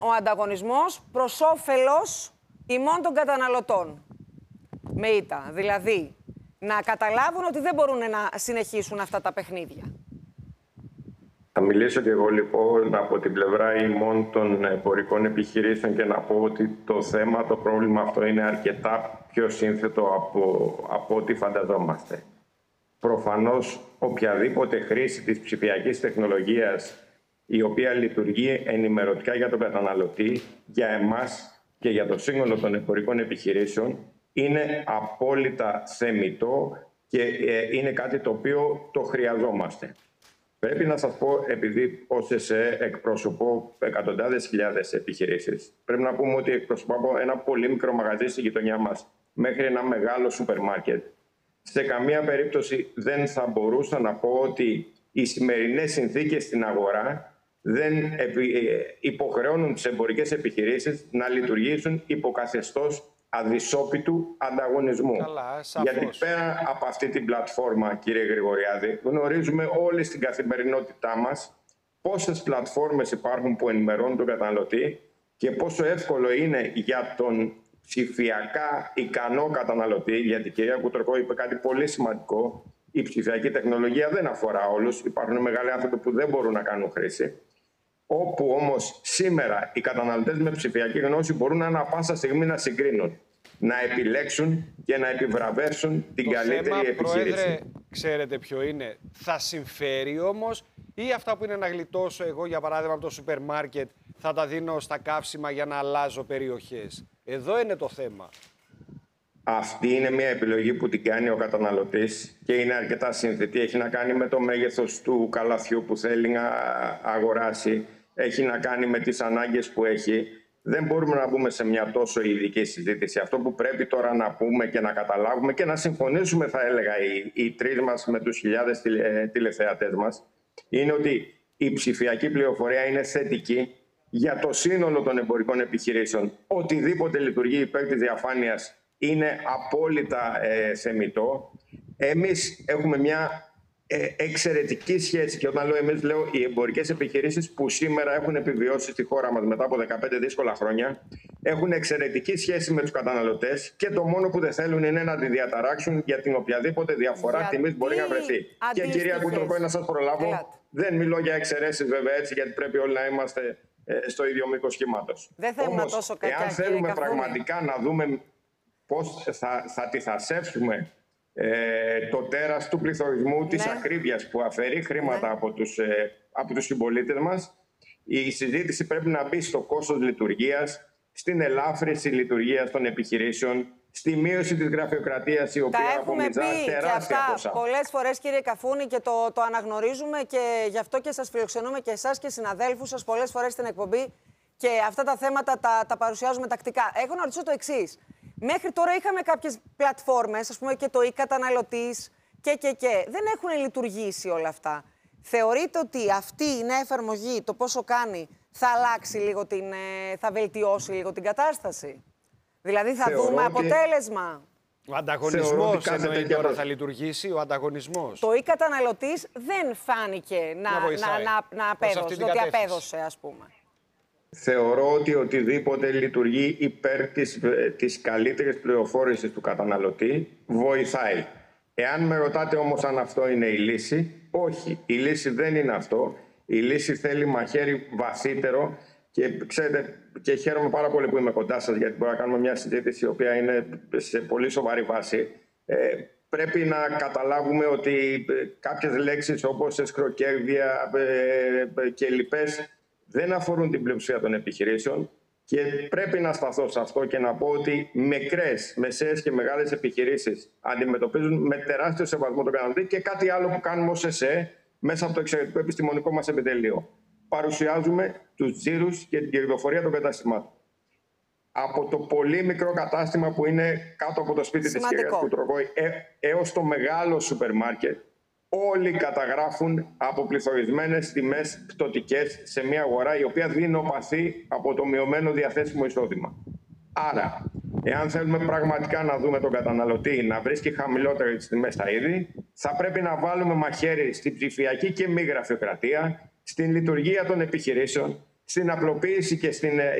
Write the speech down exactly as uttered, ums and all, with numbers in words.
ο ανταγωνισμός προς όφελος ημών των καταναλωτών. Με ήττα. Δηλαδή, να καταλάβουν ότι δεν μπορούν να συνεχίσουν αυτά τα παιχνίδια. Θα μιλήσω και εγώ λοιπόν από την πλευρά ημών των εμπορικών επιχειρήσεων και να πω ότι το θέμα, το πρόβλημα αυτό είναι αρκετά πιο σύνθετο από, από ό,τι φανταζόμαστε. Προφανώς, οποιαδήποτε χρήση της ψηφιακής τεχνολογίας η οποία λειτουργεί ενημερωτικά για τον καταναλωτή, για εμάς και για το σύνολο των εμπορικών επιχειρήσεων, είναι απόλυτα θεμιτό και είναι κάτι το οποίο το χρειαζόμαστε. Πρέπει να σας πω, επειδή ως ΕΣΕ εκπροσωπώ εκατοντάδες χιλιάδες επιχειρήσεις, πρέπει να πούμε ότι εκπροσωπώ από ένα πολύ μικρό μαγαζί στη γειτονιά μας μέχρι ένα μεγάλο σούπερ μάρκετ. Σε καμία περίπτωση δεν θα μπορούσα να πω ότι οι σημερινές συνθήκες στην αγορά δεν υποχρεώνουν τις εμπορικές επιχειρήσεις να λειτουργήσουν υπό καθεστώς αδυσόπιτου ανταγωνισμού. Καλά, γιατί πέρα από αυτή την πλατφόρμα, κύριε Γρηγοριάδη, γνωρίζουμε όλοι στην καθημερινότητά μας πόσες πλατφόρμες υπάρχουν που ενημερώνουν τον καταναλωτή και πόσο εύκολο είναι για τον ψηφιακά ικανό καταναλωτή, γιατί η κυρία Κουτροκό είπε κάτι πολύ σημαντικό, η ψηφιακή τεχνολογία δεν αφορά όλους, υπάρχουν μεγάλοι άνθρωποι που δεν μπορούν να κάνουν χρήση, όπου όμως σήμερα οι καταναλωτές με ψηφιακή γνώση μπορούν ανά πάσα στιγμή να συγκρίνουν, να επιλέξουν και να επιβραβεύσουν την το καλύτερη θέμα, επιχείρηση. Πρόεδρε, ξέρετε ποιο είναι? Θα συμφέρει όμως ή αυτά που είναι να γλιτώσω εγώ, για παράδειγμα, από το σούπερ μάρκετ, θα τα δίνω στα καύσιμα για να αλλάζω περιοχές? Εδώ είναι το θέμα. Αυτή είναι μια επιλογή που την κάνει ο καταναλωτής και είναι αρκετά σύνθετη. Έχει να κάνει με το μέγεθος του καλαθιού που θέλει να αγοράσει. Έχει να κάνει με τις ανάγκες που έχει. Δεν μπορούμε να μπούμε σε μια τόσο ειδική συζήτηση. Αυτό που πρέπει τώρα να πούμε και να καταλάβουμε και να συμφωνήσουμε, θα έλεγα, οι, οι τρεις μας με τους χιλιάδες τηλε, τηλεθεατές μας, είναι ότι η ψηφιακή πληροφορία είναι θετική για το σύνολο των εμπορικών επιχειρήσεων. Οτιδήποτε λειτουργεί υπέρ της διαφάνειας είναι απόλυτα ε, θεμιτό. Εμείς έχουμε μια ε, εξαιρετική σχέση, και όταν λέω εμείς, λέω οι εμπορικές επιχειρήσεις που σήμερα έχουν επιβιώσει στη χώρα μας μετά από δεκαπέντε δύσκολα χρόνια, έχουν εξαιρετική σχέση με τους καταναλωτές και το μόνο που δεν θέλουν είναι να τη διαταράξουν για την οποιαδήποτε διαφορά γιατί τιμής μπορεί να βρεθεί. Και κυρία Κουτροκό, να σας προλάβω, Ελάτε. δεν μιλώ για εξαιρέσεις βέβαια έτσι, γιατί πρέπει όλοι να είμαστε ε, στο ίδιο μήκος κύματος. Δεν θέλουμε Όμως, τόσο κακιά, εάν θέλουμε κύριε πραγματικά να δούμε πώς θα, θα τιθασεύσουμε ε, το τέρας του πληθωρισμού, ναι. της ακρίβειας που αφαιρεί χρήματα ναι. από τους, ε, από τους συμπολίτες μας, η συζήτηση πρέπει να μπει στο κόστος λειτουργίας, στην ελάφρυνση λειτουργίας των επιχειρήσεων, στη μείωση της γραφειοκρατίας, η οποία απομυζά τεράστια ποσά. Πολλές φορές, κύριε Καφούνη, και το, το αναγνωρίζουμε και γι' αυτό και σας φιλοξενούμε και εσάς και συναδέλφους σας πολλές φορές στην εκπομπή και αυτά τα θέματα τα, τα παρουσιάζουμε τακτικά. Έχω να ρωτήσω το εξής. Μέχρι τώρα είχαμε κάποιες πλατφόρμες, ας πούμε και το e-καταναλωτής και, και, και. Δεν έχουν λειτουργήσει όλα αυτά. Θεωρείτε ότι αυτή η νέα εφαρμογή, το πόσο κάνει, θα αλλάξει λίγο την, θα βελτιώσει λίγο την κατάσταση? Δηλαδή θα Θεωρώ δούμε αποτέλεσμα? Ο ανταγωνισμός εννοεί τώρα θα λειτουργήσει, ο ανταγωνισμός. Το e-καταναλωτής δεν φάνηκε να, να, να, να, να απέδωσε, ότι απέδωσε, ας πούμε. Θεωρώ ότι οτιδήποτε λειτουργεί υπέρ της, της καλύτερης πληροφόρησης του καταναλωτή βοηθάει. Εάν με ρωτάτε όμως αν αυτό είναι η λύση, όχι. Η λύση δεν είναι αυτό. Η λύση θέλει μαχαίρι βαθύτερο και ξέρετε, και χαίρομαι πάρα πολύ που είμαι κοντά σας, γιατί μπορούμε να κάνουμε μια συζήτηση η οποία είναι σε πολύ σοβαρή βάση. Ε, πρέπει να καταλάβουμε ότι κάποιες λέξεις όπως εσχροκέρδεια ε, και λοιπές δεν αφορούν την πλειοψηφία των επιχειρήσεων και πρέπει να σταθώ σε αυτό και να πω ότι μικρές, μεσαίες και μεγάλες επιχειρήσεις αντιμετωπίζουν με τεράστιο σεβασμό τον καταναλωτή και κάτι άλλο που κάνουμε ως ΕΣΕ μέσα από το εξαιρετικό επιστημονικό μας επιτελείο. Παρουσιάζουμε τους τζίρους και την κερδοφορία των καταστημάτων. Από το πολύ μικρό κατάστημα που είναι κάτω από το σπίτι Σημαντικό. της κυρίας Κουτροκό ε, έως το μεγάλο σούπερ μάρκετ, όλοι καταγράφουν αποπληθωρισμένες τιμές πτωτικές σε μια αγορά η οποία δεινοπαθεί από το μειωμένο διαθέσιμο εισόδημα. Άρα, εάν θέλουμε πραγματικά να δούμε τον καταναλωτή να βρίσκει χαμηλότερες τιμές στα είδη, θα πρέπει να βάλουμε μαχαίρι στην ψηφιακή και μη γραφειοκρατία, στην λειτουργία των επιχειρήσεων, στην απλοποίηση και στην